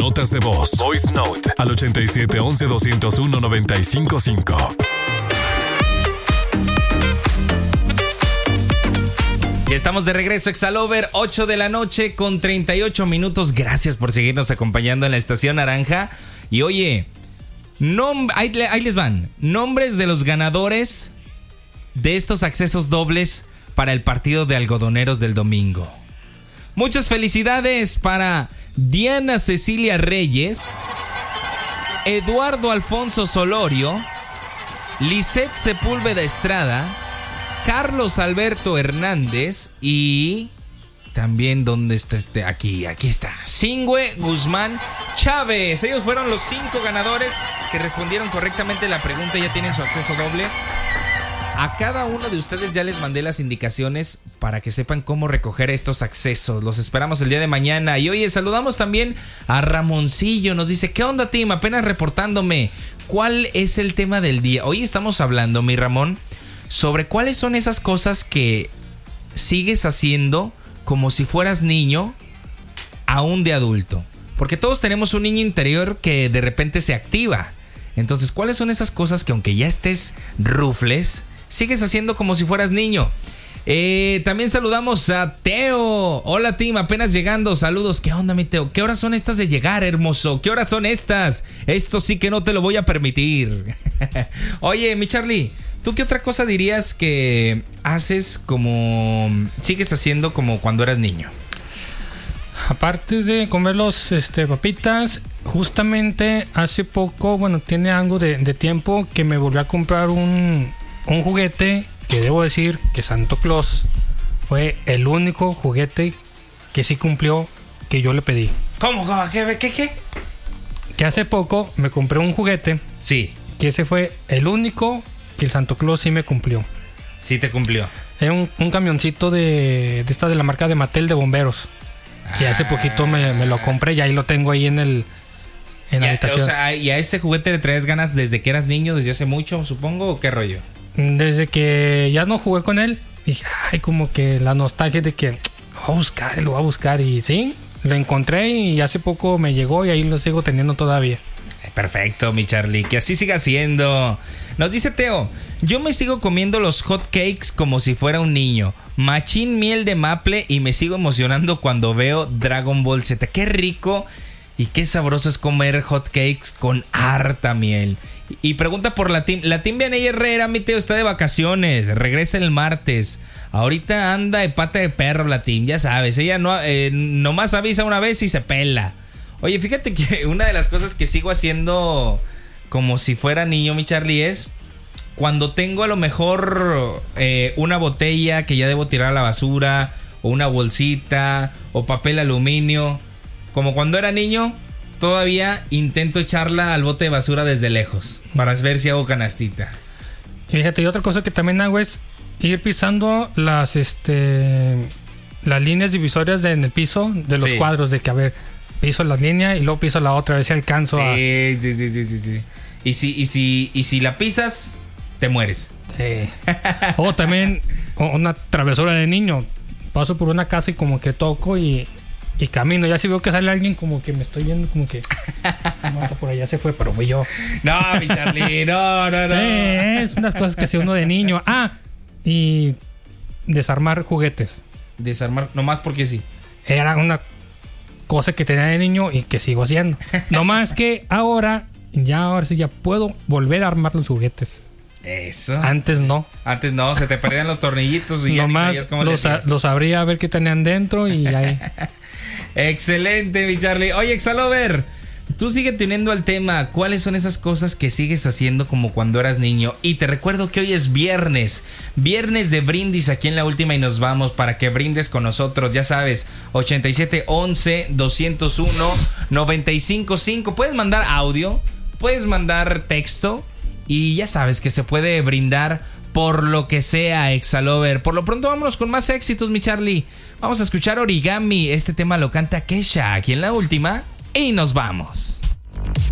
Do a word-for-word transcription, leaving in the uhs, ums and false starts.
notas de voz. Voice Note al ochenta y siete once doscientos uno noventa y cinco cinco. Ya estamos de regreso, Exalover, ocho de la noche con treinta y ocho minutos. Gracias por seguirnos acompañando en la Estación Naranja. Y oye, nom- ahí, ahí les van. Nombres de los ganadores de estos accesos dobles para el partido de algodoneros del domingo. Muchas felicidades para Diana Cecilia Reyes, Eduardo Alfonso Solorio, Lisette Sepúlveda Estrada, Carlos Alberto Hernández y también, ¿dónde está este? Aquí, aquí está. Singüe Guzmán Chávez. Ellos fueron los cinco ganadores que respondieron correctamente la pregunta y ya tienen su acceso doble. A cada uno de ustedes ya les mandé las indicaciones para que sepan cómo recoger estos accesos. Los esperamos el día de mañana. Y oye, saludamos también a Ramoncillo. Nos dice, ¿qué onda, team? Apenas reportándome. ¿Cuál es el tema del día? Hoy estamos hablando, mi Ramón, sobre cuáles son esas cosas que sigues haciendo como si fueras niño aún de adulto. Porque todos tenemos un niño interior que de repente se activa. Entonces, ¿cuáles son esas cosas que aunque ya estés rufles, sigues haciendo como si fueras niño? Eh, también saludamos a Teo. Hola, team, apenas llegando. Saludos. ¿Qué onda, mi Teo? ¿Qué horas son estas de llegar, hermoso? ¿Qué horas son estas? Esto sí que no te lo voy a permitir. Oye, mi Charlie, ¿tú qué otra cosa dirías que haces como... sigues haciendo como cuando eras niño? Aparte de comer los este, papitas, justamente hace poco, bueno, tiene algo de, de tiempo que me volví a comprar un, un juguete que debo decir que Santo Claus fue el único juguete que sí cumplió que yo le pedí. ¿Cómo? ¿Qué? ¿Qué? ¿Qué? Que hace poco me compré un juguete. Sí. Que ese fue el único que el Santo Claus sí me cumplió. Sí te cumplió. Es un, un camioncito de, de esta de la marca de Mattel de bomberos. Y hace poquito me, me lo compré y ahí lo tengo ahí en el en la ya, habitación. O sea, ¿y a ese juguete le traes ganas desde que eras niño, desde hace mucho, supongo, o qué rollo? Desde que ya no jugué con él, dije, ay, como que la nostalgia de que lo voy a buscar, lo voy a buscar. Y sí, lo encontré y hace poco me llegó y ahí lo sigo teniendo todavía. Perfecto, mi Charlie, que así siga siendo. Nos dice Teo, yo me sigo comiendo los hot cakes como si fuera un niño. Machín miel de maple y me sigo emocionando cuando veo Dragon Ball Z. Qué rico y qué sabroso es comer hot cakes con harta miel. Y pregunta por la team. La team Vianey Herrera, mi Teo, está de vacaciones. Regresa el martes. Ahorita anda de pata de perro la team, ya sabes. Ella no, eh, nomás avisa una vez y se pela. Oye, fíjate que una de las cosas que sigo haciendo como si fuera niño, mi Charlie, es cuando tengo a lo mejor eh, una botella que ya debo tirar a la basura, o una bolsita, o papel aluminio. Como cuando era niño, todavía intento echarla al bote de basura desde lejos para ver si hago canastita. Y fíjate, y otra cosa que también hago es ir pisando las este las líneas divisorias de, en el piso de los sí. cuadros, de que a ver, piso la línea y luego piso la otra, a ver si alcanzo sí, a... Sí, sí, sí, sí, sí. Y si, y si, y si la pisas, te mueres. Sí. O también una travesura de niño. Paso por una casa y como que toco y, y camino. Ya si veo que sale alguien, como que me estoy viendo como que... No, por allá se fue, pero fui yo. No, mi Charlie, no, no, no. Eh, es unas cosas que hace uno de niño. Ah, y desarmar juguetes. Desarmar, nomás porque sí. Era una cosa que tenía de niño y que sigo haciendo. Nomás que ahora, ya ahora sí ya puedo volver a armar los juguetes. Eso. Antes no. Antes no, se te perdían los tornillitos y nomás ya ni sabías cómo los, a, los abría a ver qué tenían dentro y ahí. Excelente, mi Charlie. Oye, Exalover, tú sigue teniendo el tema. ¿Cuáles son esas cosas que sigues haciendo como cuando eras niño? Y te recuerdo que hoy es viernes. Viernes de brindis aquí en La Última y nos vamos para que brindes con nosotros. Ya sabes, ochenta y siete once doscientos uno noventa y cinco cinco. Puedes mandar audio, puedes mandar texto. Y ya sabes que se puede brindar por lo que sea, Exalover. Por lo pronto vámonos con más éxitos, mi Charlie. Vamos a escuchar Origami. Este tema lo canta Kesha aquí en La Última y nos vamos.